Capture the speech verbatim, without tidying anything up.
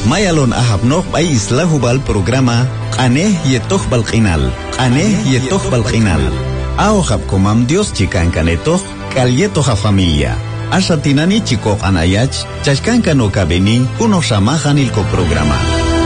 Mayalon ahabnoq ay isla hubal programa Aneh yetoh balqinal. Aneh yetoh balqinal. Ahojab komam Dios chikan kanetoh kalyetoja familia. Ashatinani chikok anayach chashkanka no kabeni uno shamajan ilko programa.